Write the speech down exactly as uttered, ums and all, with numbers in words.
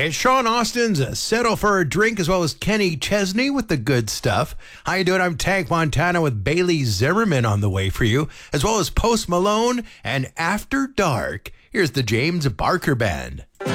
It's Sean Austin's uh, Settle for a Drink, as well as Kenny Chesney with the good stuff. How you doing? I'm Tank Montana with Bailey Zimmerman on the way for you, as well as Post Malone and After Dark. Here's the James Barker Band.